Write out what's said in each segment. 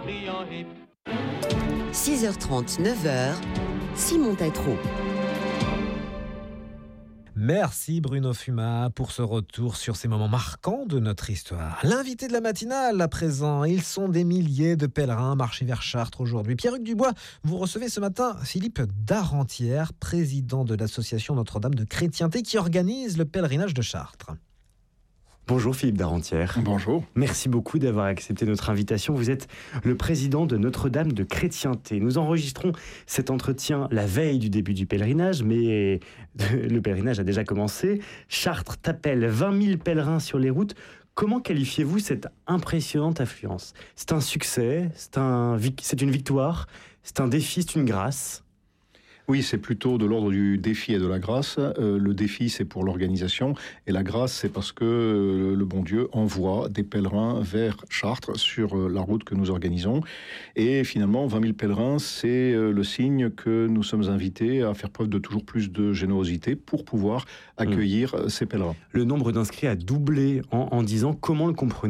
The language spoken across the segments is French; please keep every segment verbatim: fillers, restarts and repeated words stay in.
six heures trente, neuf heures, Simon Tétrault. Merci Bruno Fumat pour ce retour sur ces moments marquants de notre histoire. L'invité de la matinale à présent, ils sont des milliers de pèlerins marchés vers Chartres aujourd'hui. Pierre-Hugues Dubois, vous recevez ce matin Philippe Darentière, président de l'association Notre-Dame de Chrétienté qui organise le pèlerinage de Chartres. Bonjour Philippe Darentière. Bonjour. Merci beaucoup d'avoir accepté notre invitation. Vous êtes le président de Notre-Dame de Chrétienté. Nous enregistrons cet entretien la veille du début du pèlerinage, mais le pèlerinage a déjà commencé. Chartres t'appelle vingt mille pèlerins sur les routes. Comment qualifiez-vous cette impressionnante affluence ? C'est un succès, c'est, un, c'est une victoire, c'est un défi, c'est une grâce ? Oui, c'est plutôt de l'ordre du défi et de la grâce. Euh, le défi, c'est pour l'organisation, et la grâce, c'est parce que euh, le bon Dieu envoie des pèlerins vers Chartres sur euh, la route que nous organisons. Et finalement, vingt mille pèlerins, c'est euh, le signe que nous sommes invités à faire preuve de toujours plus de générosité pour pouvoir accueillir mmh. ces pèlerins. Le nombre d'inscrits a doublé en, en dix ans. Comment le comprenez-vous ?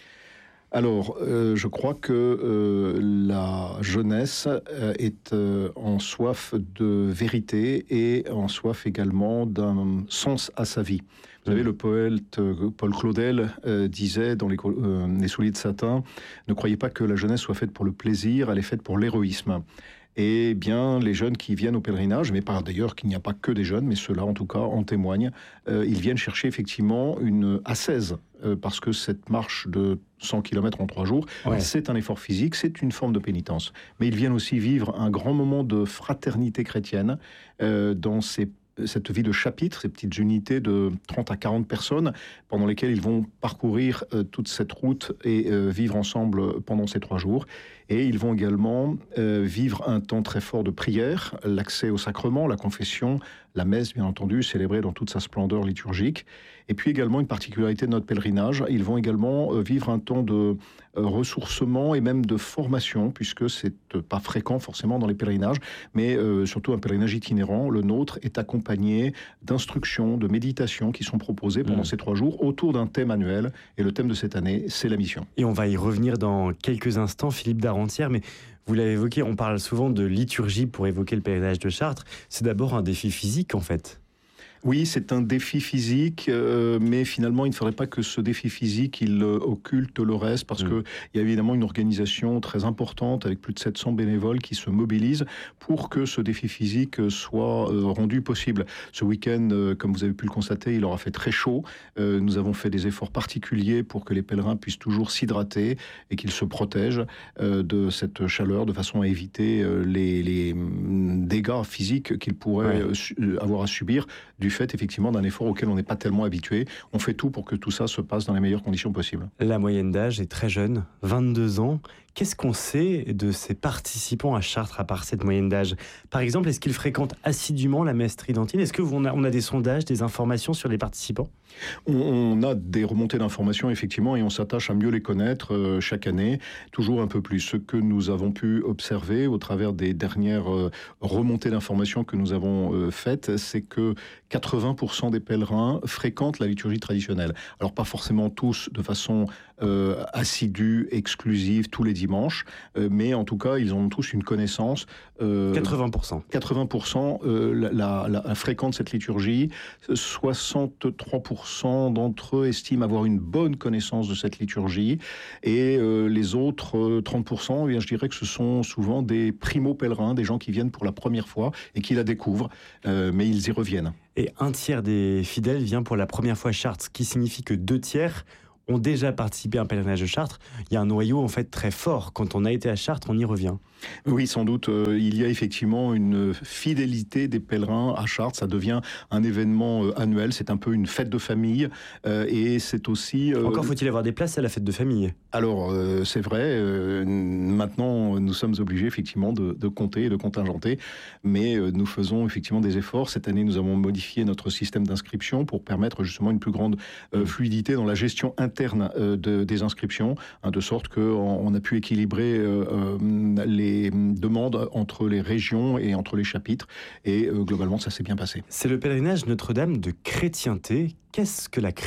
Alors, euh, je crois que euh, la jeunesse euh, est euh, en soif de vérité et en soif également d'un sens à sa vie. Vous savez, le poète euh, Paul Claudel euh, disait dans les, euh, les souliers de satin, ne croyez pas que la jeunesse soit faite pour le plaisir, elle est faite pour l'héroïsme. Et bien, les jeunes qui viennent au pèlerinage, mais par d'ailleurs qu'il n'y a pas que des jeunes, mais ceux-là en tout cas en témoignent, euh, ils viennent chercher effectivement une ascèse, euh, parce que cette marche de cent kilomètres en trois jours, ouais. c'est un effort physique, c'est une forme de pénitence. Mais ils viennent aussi vivre un grand moment de fraternité chrétienne euh, dans ces cette vie de chapitre, ces petites unités de trente à quarante personnes pendant lesquelles ils vont parcourir euh, toute cette route et euh, vivre ensemble pendant ces trois jours. Et ils vont également euh, vivre un temps très fort de prière, l'accès au sacrement, la confession, la messe bien entendu, célébrée dans toute sa splendeur liturgique. Et puis également une particularité de notre pèlerinage, ils vont également euh, vivre un temps de euh, ressourcement et même de formation, puisque c'est euh, pas fréquent forcément dans les pèlerinages, mais euh, surtout un pèlerinage itinérant. Le nôtre est accompagné d'instructions, de méditations qui sont proposées pendant mmh. ces trois jours autour d'un thème annuel. Et le thème de cette année, c'est la mission. Et on va y revenir dans quelques instants, Philippe Darentière, mais vous l'avez évoqué, on parle souvent de liturgie pour évoquer le pèlerinage de Chartres. C'est d'abord un défi physique en fait. Oui, c'est un défi physique, euh, mais finalement, il ne faudrait pas que ce défi physique, il euh, occulte le reste, parce mmh. qu'il y a évidemment une organisation très importante, avec plus de sept cents bénévoles qui se mobilisent pour que ce défi physique soit euh, rendu possible. Ce week-end, euh, comme vous avez pu le constater, il aura fait très chaud. Euh, nous avons fait des efforts particuliers pour que les pèlerins puissent toujours s'hydrater et qu'ils se protègent euh, de cette chaleur, de façon à éviter euh, les, les dégâts physiques qu'ils pourraient ouais. su- avoir à subir du fait effectivement d'un effort auquel on n'est pas tellement habitué. On fait tout pour que tout ça se passe dans les meilleures conditions possibles. La moyenne d'âge est très jeune, vingt-deux ans. Qu'est-ce qu'on sait de ces participants à Chartres à part cette moyenne d'âge ? Par exemple, est-ce qu'ils fréquentent assidûment la messe tridentine ? Est-ce qu'on a, on a des sondages, des informations sur les participants ? on, on a des remontées d'informations effectivement et on s'attache à mieux les connaître euh, chaque année, toujours un peu plus. Ce que nous avons pu observer au travers des dernières euh, remontées d'informations que nous avons euh, faites, c'est que quatre-vingts pour cent des pèlerins fréquentent la liturgie traditionnelle. Alors pas forcément tous de façon euh, assidue, exclusive, tous les dimanches, euh, mais en tout cas, ils ont tous une connaissance. Euh, quatre-vingts pour cent. quatre-vingts pour cent euh, la, la, la, la fréquentent cette liturgie. soixante-trois pour cent d'entre eux estiment avoir une bonne connaissance de cette liturgie. Et euh, les autres euh, trente pour cent, eh bien, je dirais que ce sont souvent des primo-pèlerins, des gens qui viennent pour la première fois et qui la découvrent, euh, mais ils y reviennent. Et un tiers des fidèles vient pour la première fois à Chartres, ce qui signifie que deux tiers ont déjà participé à un pèlerinage de Chartres. Il y a un noyau en fait très fort. Quand on a été à Chartres, on y revient. Oui, sans doute. Euh, il y a effectivement une fidélité des pèlerins à Chartres. Ça devient un événement euh, annuel. C'est un peu une fête de famille. Euh, et c'est aussi... Euh, Encore faut-il avoir des places à la fête de famille. Alors, euh, c'est vrai. Euh, maintenant, nous sommes obligés effectivement de, de compter et de contingenter. Mais euh, nous faisons effectivement des efforts. Cette année, nous avons modifié notre système d'inscription pour permettre justement une plus grande euh, fluidité dans la gestion interne De, des inscriptions, hein, de sorte qu'on on a pu équilibrer euh, euh, les demandes entre les régions et entre les chapitres, et euh, globalement ça s'est bien passé. C'est le pèlerinage Notre-Dame de Chrétienté. Qu'est-ce que la chrétienté ?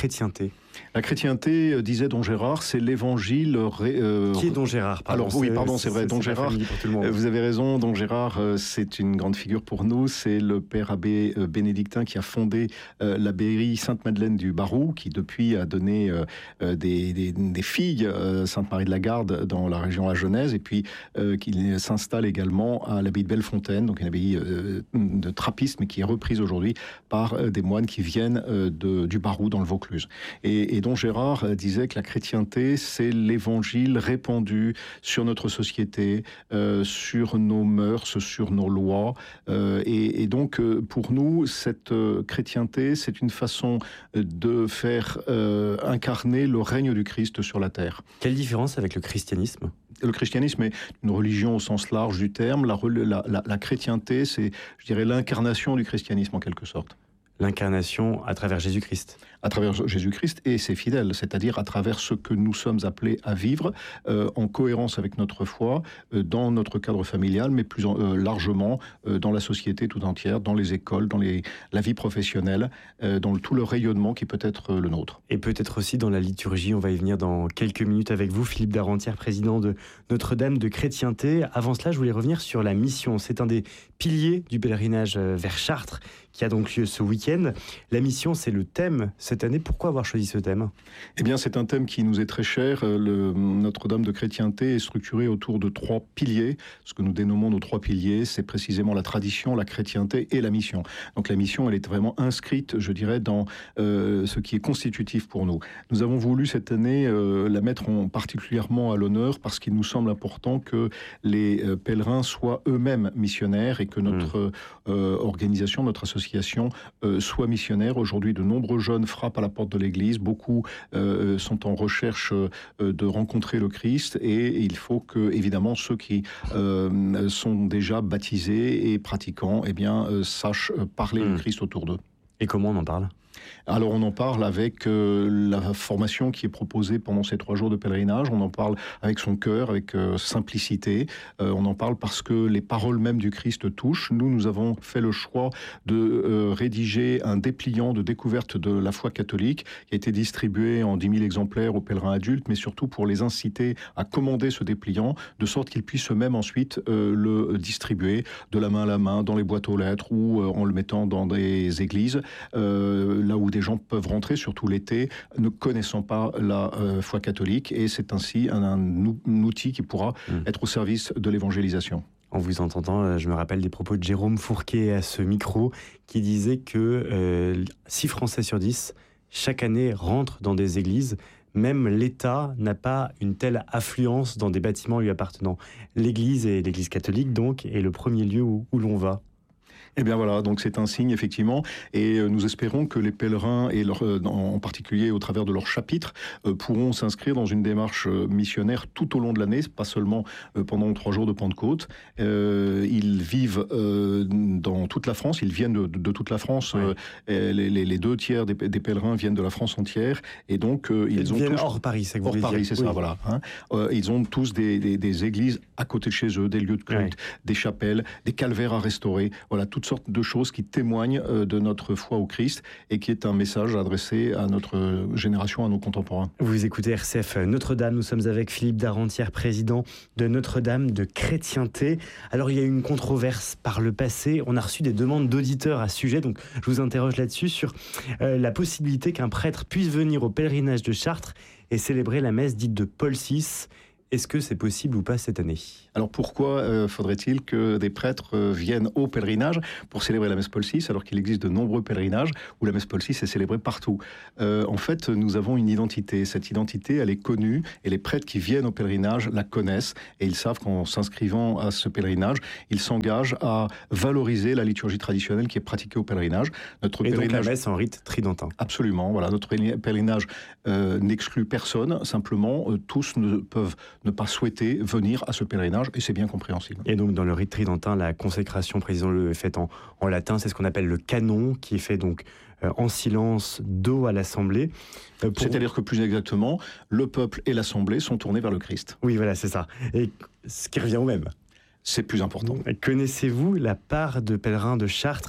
La chrétienté, euh, disait Don Gérard, c'est l'évangile... Ré, euh, Qui est Don Gérard pardon, Alors oui, pardon, c'est, c'est vrai, Don Gérard, vous avez raison, Don Gérard, euh, c'est une grande figure pour nous, c'est le père abbé euh, bénédictin qui a fondé euh, l'abbaye Sainte-Madeleine du Barroux, qui depuis a donné euh, euh, des, des, des filles, euh, Sainte-Marie de la Garde, dans la région la Genèse, et puis euh, qui s'installe également à l'abbaye de Bellefontaine, donc une abbaye euh, de trappistes, mais qui est reprise aujourd'hui par euh, des moines qui viennent euh, de, du Barroux, dans le Vaucluse. Et Et, et Don Gérard euh, disait que la chrétienté, c'est l'évangile répandu sur notre société, euh, sur nos mœurs, sur nos lois. Euh, et, et donc, euh, pour nous, cette euh, chrétienté, c'est une façon de faire euh, incarner le règne du Christ sur la terre. Quelle différence avec le christianisme ? Le christianisme est une religion au sens large du terme. La, la, la, la chrétienté, c'est, je dirais, l'incarnation du christianisme en quelque sorte. L'incarnation à travers Jésus-Christ. À travers Jésus-Christ et ses fidèles, c'est-à-dire à travers ce que nous sommes appelés à vivre euh, en cohérence avec notre foi, euh, dans notre cadre familial, mais plus en, euh, largement euh, dans la société tout entière, dans les écoles, dans les, la vie professionnelle, euh, dans le, tout le rayonnement qui peut être euh, le nôtre. Et peut-être aussi dans la liturgie, on va y venir dans quelques minutes avec vous, Philippe Darentière, président de Notre-Dame de Chrétienté. Avant cela, je voulais revenir sur la mission. C'est un des piliers du pèlerinage vers Chartres qui a donc lieu ce week-end. La mission, c'est le thème cette année. Pourquoi avoir choisi ce thème ? Eh bien, c'est un thème qui nous est très cher. Le Notre-Dame de Chrétienté est structuré autour de trois piliers. Ce que nous dénommons nos trois piliers, c'est précisément la tradition, la chrétienté et la mission. Donc la mission, elle est vraiment inscrite, je dirais, dans euh, ce qui est constitutif pour nous. Nous avons voulu cette année euh, la mettre en particulièrement à l'honneur parce qu'il nous semble important que les euh, pèlerins soient eux-mêmes missionnaires et que notre mmh. euh, organisation, notre association Euh, soit missionnaire. Aujourd'hui, de nombreux jeunes frappent à la porte de l'Église. Beaucoup euh, sont en recherche euh, de rencontrer le Christ et il faut que, évidemment, ceux qui euh, sont déjà baptisés et pratiquants, eh bien, euh, sachent parler mmh. du Christ autour d'eux. Et comment on en parle ? Alors on en parle avec euh, la formation qui est proposée pendant ces trois jours de pèlerinage, on en parle avec son cœur, avec euh, simplicité, euh, on en parle parce que les paroles mêmes du Christ touchent. Nous, nous avons fait le choix de euh, rédiger un dépliant de découverte de la foi catholique qui a été distribué en dix mille exemplaires aux pèlerins adultes, mais surtout pour les inciter à commander ce dépliant, de sorte qu'ils puissent eux-mêmes ensuite euh, le distribuer de la main à la main dans les boîtes aux lettres ou euh, en le mettant dans des églises, euh, là où des gens peuvent rentrer, surtout l'été, ne connaissant pas la euh, foi catholique, et c'est ainsi un, un, un outil qui pourra mmh. être au service de l'évangélisation. En vous entendant, je me rappelle des propos de Jérôme Fourquet à ce micro, qui disait que euh, six Français sur dix, chaque année, rentrent dans des églises. Même l'État n'a pas une telle affluence dans des bâtiments lui appartenant. L'Église, et l'Église catholique, donc, est le premier lieu où, où l'on va. Eh bien voilà, donc c'est un signe effectivement, et nous espérons que les pèlerins, et leur, en particulier au travers de leur chapitre, pourront s'inscrire dans une démarche missionnaire tout au long de l'année, pas seulement pendant trois jours de Pentecôte. Euh, ils vivent euh, dans toute la France, ils viennent de, de, de toute la France, ouais. euh, les, les, les deux tiers des, des pèlerins viennent de la France entière, et donc euh, ils, ils ont viennent tous, hors Paris, c'est que vous hors Paris, dire. c'est oui. ça, voilà. Hein. Euh, ils ont tous des, des, des églises à côté de chez eux, des lieux de culte, ouais. des chapelles, des calvaires à restaurer, voilà, toutes sortes de choses qui témoignent de notre foi au Christ et qui est un message adressé à notre génération, à nos contemporains. Vous écoutez R C F Notre-Dame, nous sommes avec Philippe Darentière, président de Notre-Dame de Chrétienté. Alors il y a eu une controverse par le passé, on a reçu des demandes d'auditeurs à ce sujet, donc je vous interroge là-dessus sur euh, la possibilité qu'un prêtre puisse venir au pèlerinage de Chartres et célébrer la messe dite de Paul six. Est-ce que c'est possible ou pas cette année ? Alors pourquoi euh, faudrait-il que des prêtres euh, viennent au pèlerinage pour célébrer la messe Paul six alors qu'il existe de nombreux pèlerinages où la messe Paul six est célébrée partout ? euh, En fait, nous avons une identité. Cette identité, elle est connue et les prêtres qui viennent au pèlerinage la connaissent et ils savent qu'en s'inscrivant à ce pèlerinage, ils s'engagent à valoriser la liturgie traditionnelle qui est pratiquée au pèlerinage. Notre et pèlerinage... donc la messe en rite tridentin. Absolument. Voilà, notre pèlerinage euh, n'exclut personne. Simplement, euh, tous ne peuvent ne pas souhaiter venir à ce pèlerinage, et c'est bien compréhensible. Et donc dans le rite tridentin, la consécration, président le est faite en, en latin, c'est ce qu'on appelle le canon, qui est fait donc euh, en silence, dos à l'assemblée. Euh, pour... C'est-à-dire que plus exactement, le peuple et l'assemblée sont tournés vers le Christ. Oui, voilà, c'est ça. Et ce qui revient au même. C'est plus important. Connaissez-vous la part de pèlerins de Chartres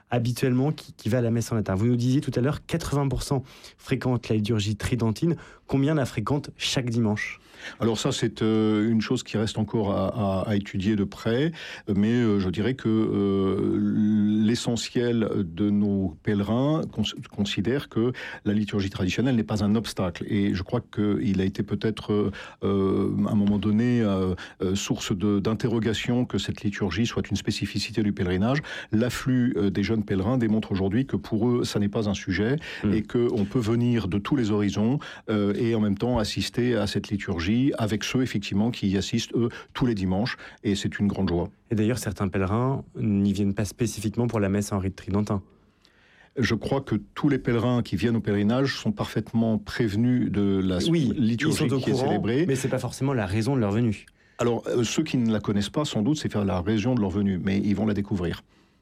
habituellement qui, qui va à la messe en latin. Vous nous disiez tout à l'heure, quatre-vingts pour cent fréquentent la liturgie tridentine. Combien la fréquentent chaque dimanche ? Alors ça, c'est euh, une chose qui reste encore à, à, à étudier de près, mais euh, je dirais que euh, l'essentiel de nos pèlerins cons considère que la liturgie traditionnelle n'est pas un obstacle. Et je crois qu'il a été peut-être euh, à un moment donné euh, euh, source d'interrogation que cette liturgie soit une spécificité du pèlerinage. L'afflux euh, des jeunes pèlerins démontre aujourd'hui que pour eux, ça n'est pas un sujet mmh. et qu'on peut venir de tous les horizons euh, et en même temps assister à cette liturgie avec ceux, effectivement, qui y assistent, eux, tous les dimanches, et c'est une grande joie. Et d'ailleurs, certains pèlerins n'y viennent pas spécifiquement pour la messe en rite tridentin. Je crois que tous les pèlerins qui viennent au pèlerinage sont parfaitement prévenus de la oui, liturgie ils sont au qui courant, est célébrée. Mais ce n'est pas forcément la raison de leur venue. Alors, euh, ceux qui ne la connaissent pas, sans doute, c'est faire la raison de leur venue, mais ils vont la découvrir.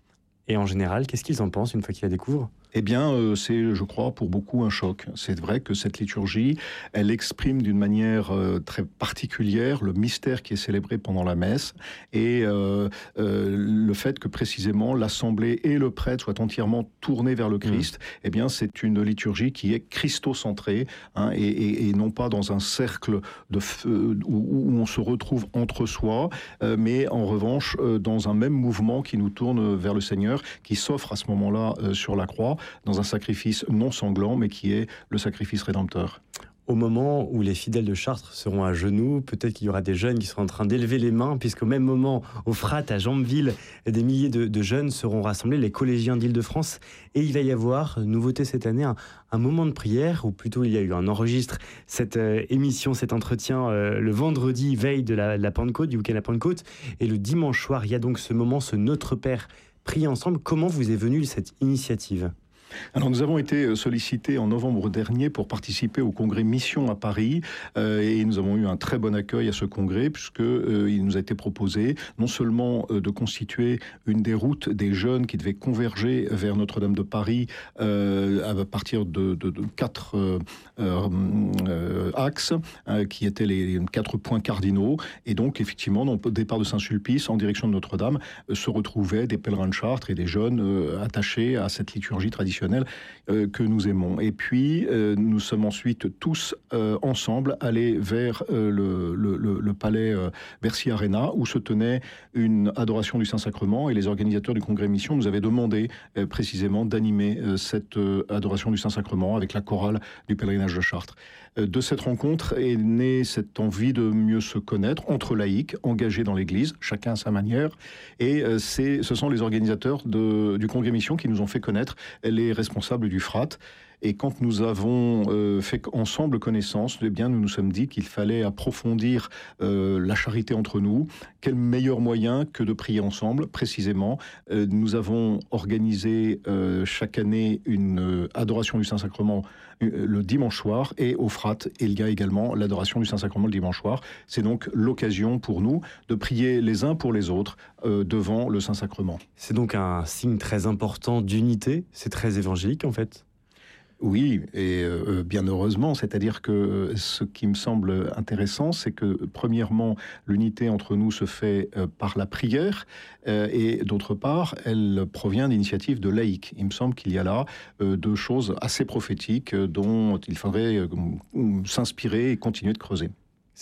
Et en général, qu'est-ce qu'ils en pensent une fois qu'ils la découvrent ? Eh bien, euh, c'est, je crois, pour beaucoup un choc. C'est vrai que cette liturgie, elle exprime d'une manière euh, très particulière le mystère qui est célébré pendant la messe et euh, euh, le fait que précisément l'assemblée et le prêtre soient entièrement tournés vers le Christ. Mmh. Eh bien, c'est une liturgie qui est christocentrée hein, et, et, et non pas dans un cercle de feu, où, où on se retrouve entre soi, euh, mais en revanche euh, dans un même mouvement qui nous tourne vers le Seigneur, qui s'offre à ce moment-là euh, sur la croix, dans un sacrifice non sanglant, mais qui est le sacrifice rédempteur. Au moment où les fidèles de Chartres seront à genoux, peut-être qu'il y aura des jeunes qui seront en train d'élever les mains, puisqu'au même moment, au Frat, à Jambeville, des milliers de, de jeunes seront rassemblés, les collégiens d'Île-de-France, et il va y avoir, nouveauté cette année, un, un moment de prière, ou plutôt il y a eu un enregistre, cette euh, émission, cet entretien, euh, le vendredi, veille de la, la Pentecôte, du week-end de la Pentecôte, et le dimanche soir, il y a donc ce moment, ce Notre Père, prié ensemble. Comment vous est venue cette initiative ? Alors nous avons été sollicités en novembre dernier pour participer au congrès Mission à Paris euh, et nous avons eu un très bon accueil à ce congrès puisque euh, il nous a été proposé non seulement euh, de constituer une des routes des jeunes qui devaient converger vers Notre-Dame de Paris euh, à partir de, de, de quatre euh, euh, axes euh, qui étaient les quatre points cardinaux et donc effectivement au départ de Saint-Sulpice en direction de Notre-Dame euh, se retrouvaient des pèlerins de Chartres et des jeunes euh, attachés à cette liturgie traditionnelle Euh, que nous aimons. Et puis, euh, nous sommes ensuite tous euh, ensemble allés vers euh, le, le, le, le palais euh, Bercy Arena, où se tenait une adoration du Saint-Sacrement, et les organisateurs du Congrès Mission nous avaient demandé euh, précisément d'animer euh, cette euh, adoration du Saint-Sacrement avec la chorale du pèlerinage de Chartres. Euh, de cette rencontre est née cette envie de mieux se connaître entre laïcs, engagés dans l'Église, chacun à sa manière, et euh, c'est, ce sont les organisateurs de, du Congrès Mission qui nous ont fait connaître les responsables du Frat. Et quand nous avons euh, fait ensemble connaissance, eh bien, nous nous sommes dit qu'il fallait approfondir euh, la charité entre nous. Quel meilleur moyen que de prier ensemble, précisément. Euh, nous avons organisé euh, chaque année une euh, adoration du Saint-Sacrement euh, le dimanche soir, et au Frat, il y a également l'adoration du Saint-Sacrement le dimanche soir. C'est donc l'occasion pour nous de prier les uns pour les autres euh, devant le Saint-Sacrement. C'est donc un signe très important d'unité, c'est très évangélique en fait. Oui, et euh, bien heureusement, c'est-à-dire que euh, ce qui me semble intéressant, c'est que premièrement, l'unité entre nous se fait euh, par la prière, euh, et d'autre part, elle provient d'initiatives de laïcs. Il me semble qu'il y a là euh, deux choses assez prophétiques euh, dont il faudrait euh, s'inspirer et continuer de creuser. C'est-à-dire ?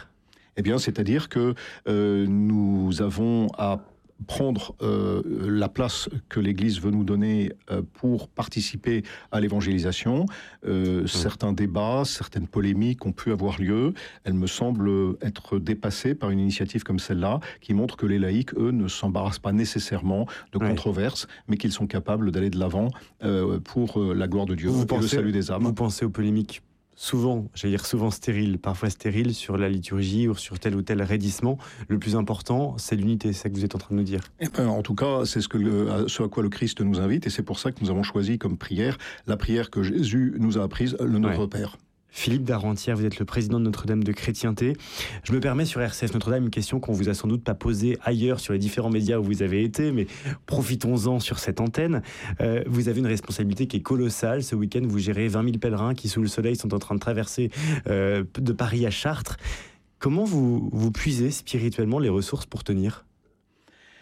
Eh bien, c'est-à-dire que euh, nous avons à prendre euh, la place que l'Église veut nous donner euh, pour participer à l'évangélisation. Euh, mmh. Certains débats, certaines polémiques ont pu avoir lieu. Elles me semblent être dépassées par une initiative comme celle-là, qui montre que les laïcs, eux, ne s'embarrassent pas nécessairement de ouais. controverses, mais qu'ils sont capables d'aller de l'avant euh, pour euh, la gloire de Dieu vous et pensez, le salut des âmes. Vous pensez aux polémiques souvent, j'allais dire souvent stériles, parfois stériles sur la liturgie ou sur tel ou tel raidissement. Le plus important, c'est l'unité, c'est ça que vous êtes en train de nous dire. Eh ben, en tout cas, c'est ce, que le, ce à quoi le Christ nous invite, et c'est pour ça que nous avons choisi comme prière la prière que Jésus nous a apprise, le Notre ouais. Père. Philippe Darentière, vous êtes le président de Notre-Dame de Chrétienté. Je me permets sur R C F Notre-Dame une question qu'on vous a sans doute pas posée ailleurs sur les différents médias où vous avez été, mais profitons-en sur cette antenne. Euh, vous avez une responsabilité qui est colossale. Ce week-end, vous gérez vingt mille pèlerins qui, sous le soleil, sont en train de traverser euh, de Paris à Chartres. Comment vous, vous puisez spirituellement les ressources pour tenir ?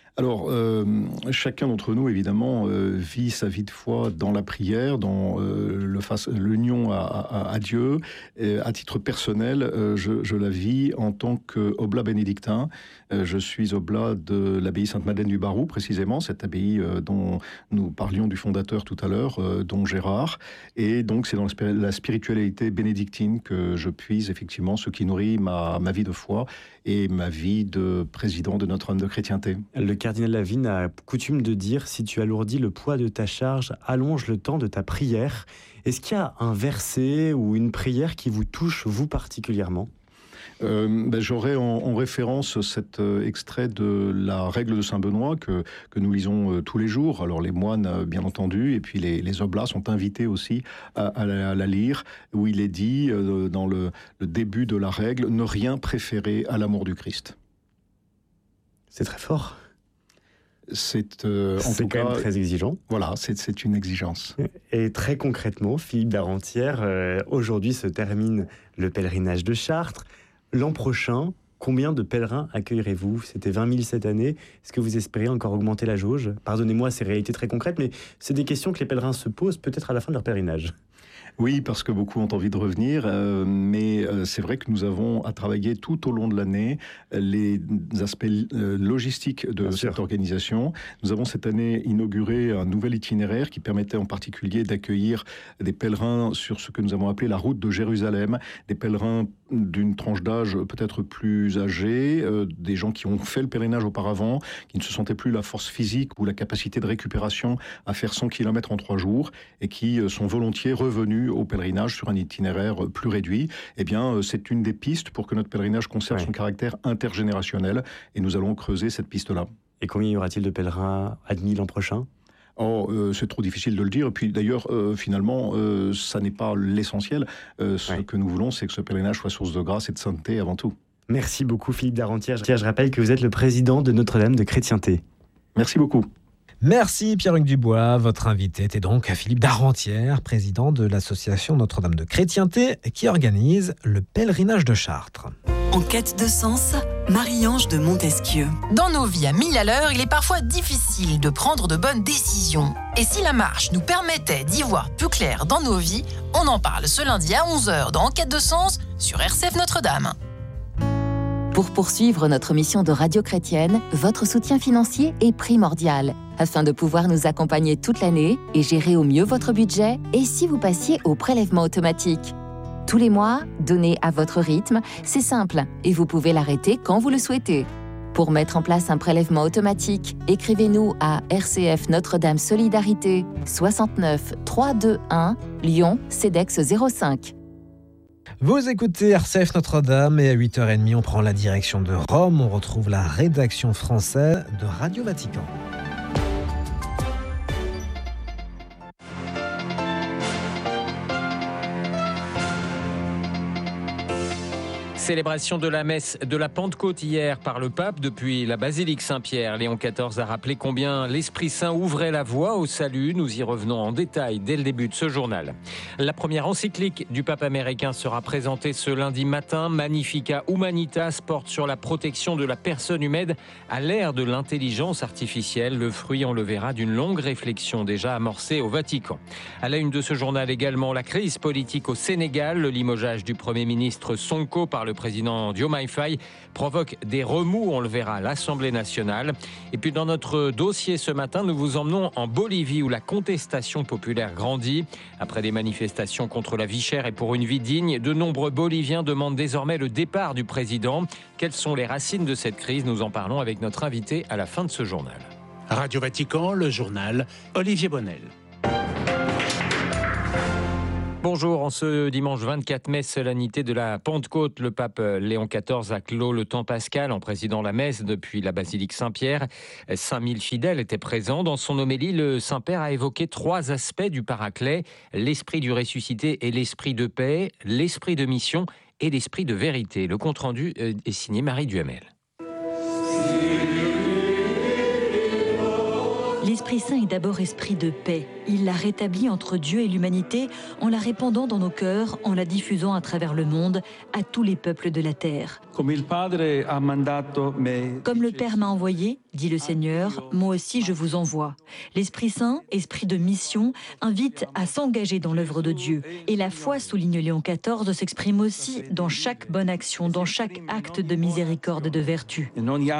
Alors, euh, chacun d'entre nous, évidemment, euh, vit sa vie de foi dans la prière, dans euh, le face, l'union à, à, à Dieu. Et à titre personnel, euh, je, je la vis en tant qu'oblat bénédictin. Euh, je suis oblat de l'abbaye Sainte-Madeleine du Barroux, précisément, cette abbaye euh, dont nous parlions du fondateur tout à l'heure, euh, dont Gérard. Et donc, c'est dans la spiritualité bénédictine que je puise, effectivement, ce qui nourrit ma, ma vie de foi et ma vie de président de Notre-Dame de Chrétienté. Le cardinal Lavigne a coutume de dire « Si tu alourdis le poids de ta charge, allonge le temps de ta prière ». Est-ce qu'il y a un verset ou une prière qui vous touche, vous particulièrement ? Euh, ben, J'aurais en, en référence cet euh, extrait de la règle de Saint-Benoît que, que nous lisons euh, tous les jours. Alors les moines, euh, bien entendu, et puis les, les oblats sont invités aussi à, à, la, à la lire, où il est dit, euh, dans le, le début de la règle, « Ne rien préférer à l'amour du Christ ». C'est très fort. C'est euh, en c'est tout quand cas, même très exigeant. Voilà, c'est, c'est une exigence. Et très concrètement, Philippe d'Arrentière, euh, aujourd'hui se termine le pèlerinage de Chartres. L'an prochain, combien de pèlerins accueillerez-vous ? C'était vingt mille cette année. Est-ce que vous espérez encore augmenter la jauge ? Pardonnez-moi ces réalités très concrètes, mais c'est des questions que les pèlerins se posent peut-être à la fin de leur pèlerinage. Oui, parce que beaucoup ont envie de revenir, euh, mais euh, c'est vrai que nous avons à travailler tout au long de l'année les aspects euh, logistiques de Bien cette sûr. organisation. Nous avons cette année inauguré un nouvel itinéraire qui permettait en particulier d'accueillir des pèlerins sur ce que nous avons appelé la route de Jérusalem, des pèlerins d'une tranche d'âge peut-être plus âgée, euh, des gens qui ont fait le pèlerinage auparavant, qui ne se sentaient plus la force physique ou la capacité de récupération à faire cent kilomètres en trois jours et qui euh, sont volontiers revenus au pèlerinage sur un itinéraire plus réduit. Eh bien, c'est une des pistes pour que notre pèlerinage conserve Ouais. son caractère intergénérationnel et nous allons creuser cette piste-là. Et combien y aura-t-il de pèlerins admis l'an prochain ? Oh, euh, c'est trop difficile de le dire. Et puis d'ailleurs, euh, finalement, euh, ça n'est pas l'essentiel. Euh, ce Ouais. que nous voulons, c'est que ce pèlerinage soit source de grâce et de sainteté avant tout. Merci beaucoup Philippe d'Arrentière. Je rappelle que vous êtes le président de Notre-Dame de Chrétienté. Merci beaucoup. Merci Pierre-Hugues Dubois. Votre invité était donc Philippe d'Arrentière, président de l'association Notre-Dame de Chrétienté, qui organise le pèlerinage de Chartres. En quête de sens, Marie-Ange de Montesquieu. Dans nos vies à mille à l'heure, il est parfois difficile de prendre de bonnes décisions. Et si la marche nous permettait d'y voir plus clair dans nos vies, on en parle ce lundi à onze heures dans En quête de sens sur R C F Notre-Dame. Pour poursuivre notre mission de radio chrétienne, votre soutien financier est primordial afin de pouvoir nous accompagner toute l'année et gérer au mieux votre budget. Et si vous passiez au prélèvement automatique ? Tous les mois, donnez à votre rythme, c'est simple et vous pouvez l'arrêter quand vous le souhaitez. Pour mettre en place un prélèvement automatique, écrivez-nous à R C F Notre-Dame Solidarité soixante-neuf trois cent vingt-et-un Lyon Cedex zéro cinq. Vous écoutez R C F Notre-Dame et à huit heures trente, on prend la direction de Rome. On retrouve la rédaction française de Radio Vatican. Célébration de la messe de la Pentecôte hier par le pape depuis la basilique Saint-Pierre. Léon quatorze a rappelé combien l'Esprit Saint ouvrait la voie au salut. Nous y revenons en détail dès le début de ce journal. La première encyclique du pape américain sera présentée ce lundi matin. Magnificat Humanitas porte sur la protection de la personne humaine à l'ère de l'intelligence artificielle. Le fruit, on le verra, d'une longue réflexion déjà amorcée au Vatican. À la une de ce journal également, la crise politique au Sénégal. Le limogeage du Premier ministre Sonko par le président Diomaye Faye provoque des remous, on le verra à l'Assemblée nationale. Et puis dans notre dossier ce matin, nous vous emmenons en Bolivie où la contestation populaire grandit. Après des manifestations contre la vie chère et pour une vie digne, de nombreux Boliviens demandent désormais le départ du président. Quelles sont les racines de cette crise ? Nous en parlons avec notre invité à la fin de ce journal. Radio Vatican, le journal, Olivier Bonnel. Bonjour, en ce dimanche vingt-quatre mai, solennité de la Pentecôte, le pape Léon quatorze a clos le temps pascal en présidant la messe depuis la basilique Saint-Pierre. cinq mille fidèles étaient présents. Dans son homélie, le Saint-Père a évoqué trois aspects du paraclet, l'esprit du ressuscité et l'esprit de paix, l'esprit de mission et l'esprit de vérité. Le compte-rendu est signé Marie Duhamel. L'Esprit Saint est d'abord esprit de paix. Il la rétablit entre Dieu et l'humanité en la répandant dans nos cœurs, en la diffusant à travers le monde, à tous les peuples de la terre. Comme le Père m'a envoyé, dit le Seigneur, moi aussi je vous envoie. L'Esprit Saint, esprit de mission, invite à s'engager dans l'œuvre de Dieu. Et la foi, souligne Léon quatorze, s'exprime aussi dans chaque bonne action, dans chaque acte de miséricorde et de vertu.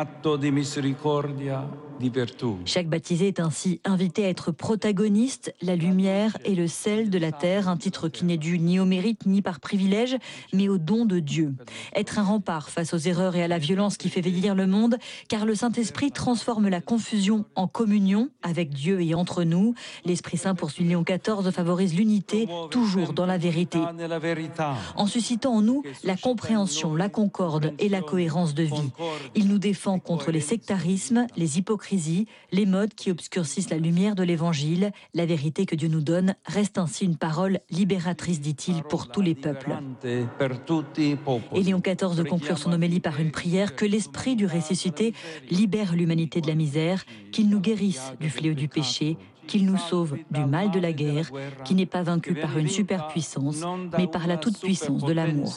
Chaque baptisé est ainsi invité à être protagoniste, la lumière et le sel de la terre, un titre qui n'est dû ni au mérite ni par privilège, mais au don de Dieu. Être un rempart face aux erreurs et à la violence qui fait vieillir le monde, car le Saint-Esprit transforme la confusion en communion avec Dieu et entre nous. L'Esprit Saint, poursuit Léon quatorze, favorise l'unité, toujours dans la vérité, en suscitant en nous la compréhension, la concorde et la cohérence de vie. Il nous défend contre les sectarismes, les hypocrisies, les modes qui obscurcissent la lumière de l'Évangile. La vérité que Dieu nous donne reste ainsi une parole libératrice, dit-il, pour tous les peuples. Et Léon quatorze de conclure son homélie par une prière: que l'Esprit du ressuscité libère l'humanité de la misère, qu'il nous guérisse du fléau du péché, qu'il nous sauve du mal de la guerre, qui n'est pas vaincu par une superpuissance, mais par la toute-puissance de l'amour.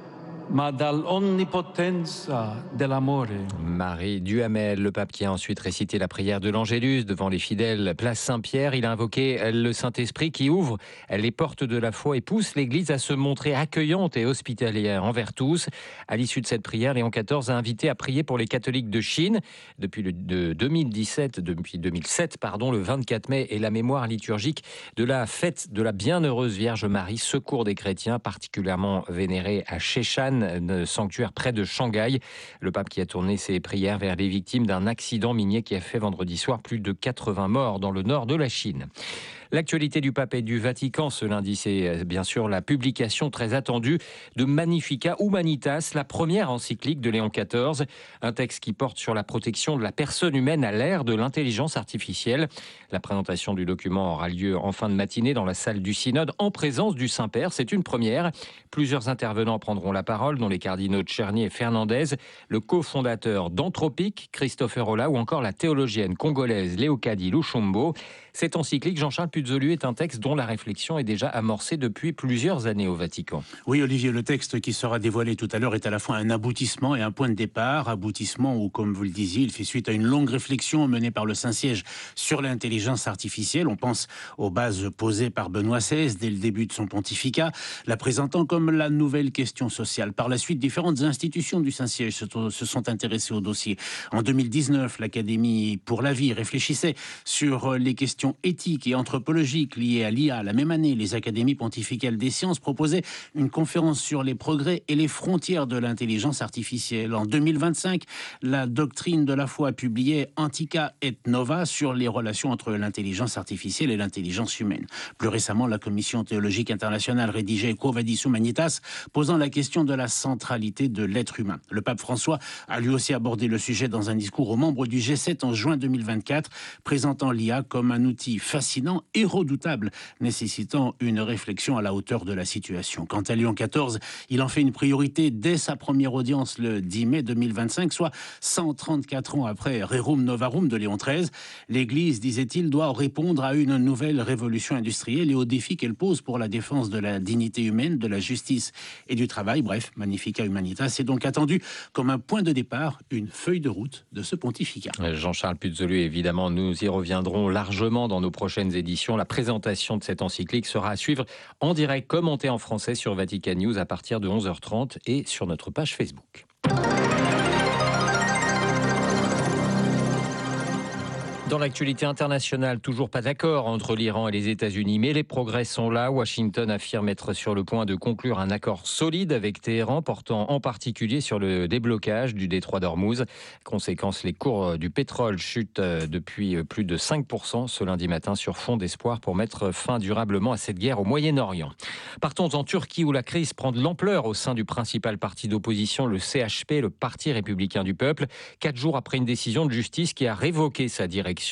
Marie Duhamel, le pape qui a ensuite récité la prière de l'Angélus devant les fidèles place Saint-Pierre. Il a invoqué le Saint-Esprit qui ouvre les portes de la foi et pousse l'Église à se montrer accueillante et hospitalière envers tous. À l'issue de cette prière, Léon quatorze a invité à prier pour les catholiques de Chine. Depuis le, de deux mille dix-sept, depuis deux mille sept, pardon, le vingt-quatre mai est la mémoire liturgique de la fête de la Bienheureuse Vierge Marie, secours des chrétiens, particulièrement vénérée à Sheshan, sanctuaire près de Shanghai. Le pape qui a tourné ses prières vers les victimes d'un accident minier qui a fait vendredi soir plus de quatre-vingts morts dans le nord de la Chine. L'actualité du pape et du Vatican ce lundi, c'est bien sûr la publication très attendue de Magnificat Humanitas, la première encyclique de Léon quatorze, un texte qui porte sur la protection de la personne humaine à l'ère de l'intelligence artificielle. La présentation du document aura lieu en fin de matinée dans la salle du synode en présence du Saint-Père. C'est une première. Plusieurs intervenants prendront la parole, dont les cardinaux Tcherny et Fernandez, le cofondateur d'Anthropique, Christopher Olah, ou encore la théologienne congolaise Léocadie Luchombo. Cette encyclique, Jean-Charles Puzolu, est un texte dont la réflexion est déjà amorcée depuis plusieurs années au Vatican. Oui, Olivier, le texte qui sera dévoilé tout à l'heure est à la fois un aboutissement et un point de départ. Aboutissement où, comme vous le disiez, il fait suite à une longue réflexion menée par le Saint-Siège sur l'intelligence artificielle. On pense aux bases posées par Benoît seize dès le début de son pontificat, la présentant comme la nouvelle question sociale. Par la suite, différentes institutions du Saint-Siège se sont intéressées au dossier. En deux mille dix-neuf, l'Académie pour la vie réfléchissait sur les questions éthiques et anthropologiques liées à l'I A. La même année, les académies pontificales des sciences proposaient une conférence sur les progrès et les frontières de l'intelligence artificielle. En deux mille vingt-cinq, la doctrine de la foi publiait Antica et Nova sur les relations entre l'intelligence artificielle et l'intelligence humaine. Plus récemment, la Commission théologique internationale rédigeait Quo Vadis Humanitas, posant la question de la centralité de l'être humain. Le pape François a lui aussi abordé le sujet dans un discours aux membres du G sept en juin deux mille vingt-quatre, présentant l'I A comme un outil fascinant et redoutable, nécessitant une réflexion à la hauteur de la situation. Quant à Léon quatorze, il en fait une priorité dès sa première audience le dix mai deux mille vingt-cinq, soit cent trente-quatre ans après Rerum Novarum de Léon treize. L'Église, disait-il, doit répondre à une nouvelle révolution industrielle et aux défis qu'elle pose pour la défense de la dignité humaine, de la justice et du travail. Bref, Magnificat Humanitas est donc attendu comme un point de départ, une feuille de route de ce pontificat. Jean-Charles Puzolu, évidemment, nous y reviendrons largement dans nos prochaines éditions. La présentation de cette encyclique sera à suivre en direct, commentée en français sur Vatican News à partir de onze heures trente et sur notre page Facebook. Dans l'actualité internationale, toujours pas d'accord entre l'Iran et les États-Unis, mais les progrès sont là. Washington affirme être sur le point de conclure un accord solide avec Téhéran, portant en particulier sur le déblocage du détroit d'Ormuz. Conséquence, les cours du pétrole chutent depuis plus de cinq pour cent ce lundi matin sur fond d'espoir pour mettre fin durablement à cette guerre au Moyen-Orient. Partons en Turquie où la crise prend de l'ampleur au sein du principal parti d'opposition, le C H P, le Parti républicain du peuple, quatre jours après une décision de justice qui a révoqué sa direction